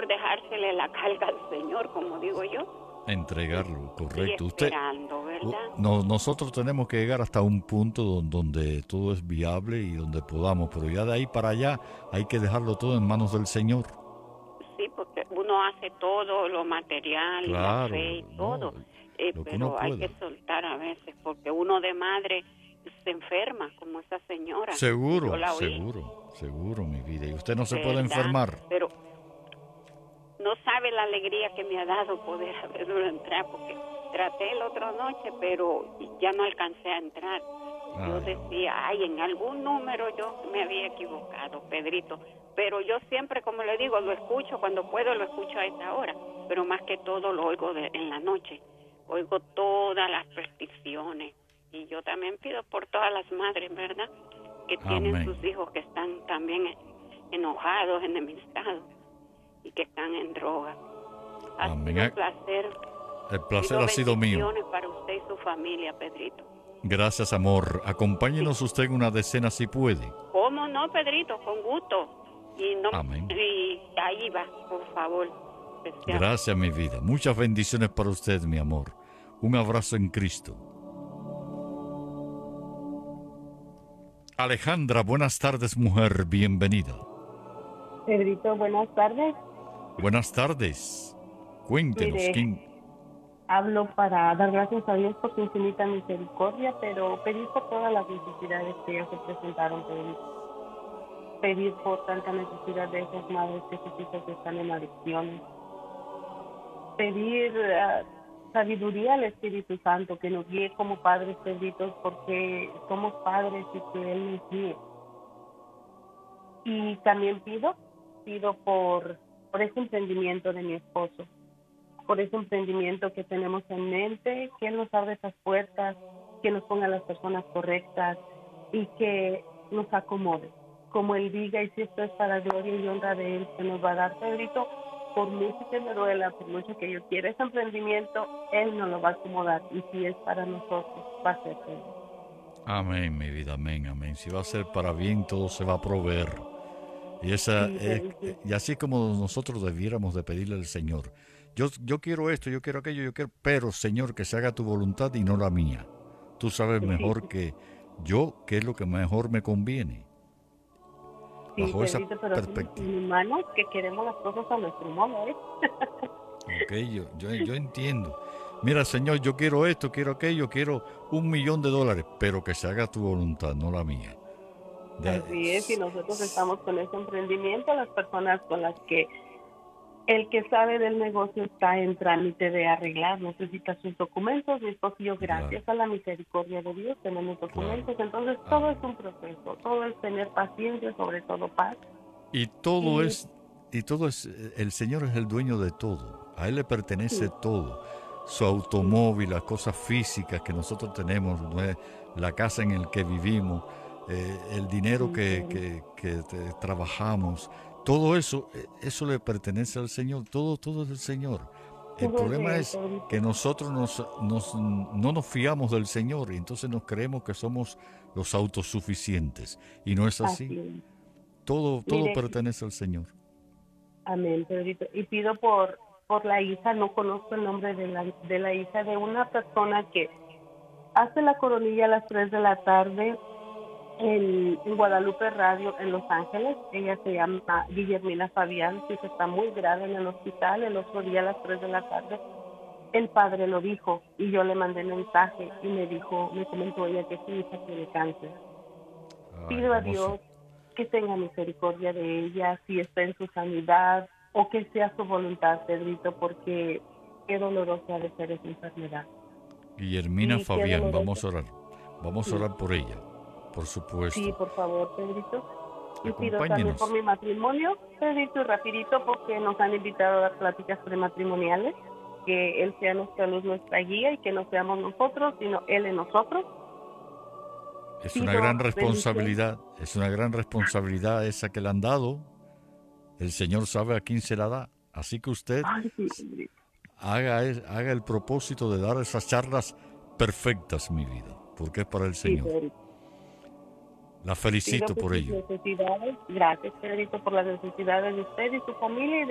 mejor dejársele la carga al Señor, como digo yo. Entregarlo, correcto. Y esperando, ¿verdad? Nosotros tenemos que llegar hasta un punto donde todo es viable y donde podamos, pero ya de ahí para allá hay que dejarlo todo en manos del Señor. Sí, porque uno hace todo, lo material, Claro, y la fe y todo, lo que uno pero hay pueda. que soltar a veces, porque uno de madre se enferma, como esa señora. Seguro, yo la oí, seguro, mi vida. Y usted no se puede ¿verdad? enfermar. Pero no sabe la alegría que me ha dado poder haberlo entrar, porque traté la otra noche, pero ya no alcancé a entrar. Yo decía, en algún número yo me había equivocado, Pedrito. Pero yo siempre, como le digo, lo escucho cuando puedo, lo escucho a esta hora. Pero más que todo lo oigo en la noche. Oigo todas las peticiones. Y yo también pido por todas las madres, ¿verdad? Que tienen sus hijos que están también enojados, enemistados y que están en droga. Ha sido un placer. El placer ha sido mío. Bendiciones para usted y su familia, Pedrito. Gracias, amor. Acompáñenos usted en una decena si puede. ¿Cómo no, Pedrito? Con gusto. Amén. Y ahí va, por favor. Gracias, mi vida. Muchas bendiciones para usted, mi amor. Un abrazo en Cristo. Alejandra, buenas tardes, mujer. Bienvenida. Pedrito, buenas tardes. Buenas tardes. Cuéntenos, Mire, ¿quién? Hablo para dar gracias a Dios por su infinita misericordia, pero pedir por todas las necesidades que ellos se presentaron, pedir por tanta necesidad de esas madres que sus hijos están en adicciones, pedir sabiduría al Espíritu Santo que nos guíe como padres, Pedritos, porque somos padres y que Él nos guíe. Y también pido por ese emprendimiento de mi esposo, por ese emprendimiento que tenemos en mente, que Él nos abra esas puertas, que nos ponga las personas correctas y que nos acomode, como Él diga, y si esto es para gloria y honra de Él, que nos va a dar, Pedrito, por mucho que me duela, por mucho que yo quiera ese emprendimiento, Él nos lo va a acomodar, y si es para nosotros, va a ser Él. Amén, mi vida, amén, amén. Si va a ser para bien, todo se va a proveer. Y y así como nosotros debiéramos de pedirle al Señor. Yo quiero esto, yo quiero aquello, yo quiero, pero Señor, que se haga tu voluntad y no la mía. Tú sabes mejor que yo qué es lo que mejor me conviene. Bajo esa perspectiva. Somos humanos que queremos las cosas a nuestro modo, ¿eh? Ok, yo entiendo. Mira, Señor, yo quiero esto, quiero aquello, quiero $1,000,000, pero que se haga tu voluntad, no la mía. Así es, y nosotros estamos con ese emprendimiento, las personas con las que el que sabe del negocio está en trámite de arreglar, necesita sus documentos, mi esposo y yo, gracias a la misericordia de Dios, tenemos documentos, entonces todo es un proceso, todo es tener paciencia, sobre todo paz. Y todo es, el Señor es el dueño de todo, a Él le pertenece todo, su automóvil, las cosas físicas que nosotros tenemos, la casa en la que vivimos, el dinero que trabajamos, todo eso le pertenece al Señor, todo es del Señor. El problema es que nosotros no nos fiamos del Señor y entonces nos creemos que somos los autosuficientes y no es así. Todo pertenece al Señor. Amén, Pedrito. Y pido por la hija, no conozco el nombre de la hija de una persona que hace la coronilla a las 3 de la tarde en Guadalupe Radio en Los Ángeles. Ella se llama Guillermina Fabián, su hija está muy grave en el hospital. El otro día a las 3 de la tarde el padre lo dijo y yo le mandé mensaje y me comentó ella que su hija tiene cáncer. Pido a Dios que tenga misericordia de ella, si está en su sanidad o que sea su voluntad, Pedrito, porque qué dolorosa de ser esa enfermedad. Guillermina Fabián, vamos a orar por ella. Por supuesto. Sí, por favor, Pedrito. Y pido también por mi matrimonio, Pedrito, y rapidito, porque nos han invitado a dar pláticas prematrimoniales, que Él sea nuestra luz, nuestra guía, y que no seamos nosotros, sino Él en nosotros. Es una gran responsabilidad esa que le han dado. El Señor sabe a quién se la da. Así que usted haga el propósito de dar esas charlas perfectas, mi vida, porque es para el Señor. La felicito por ello. Gracias, Pedrito, por las necesidades de usted y su familia y de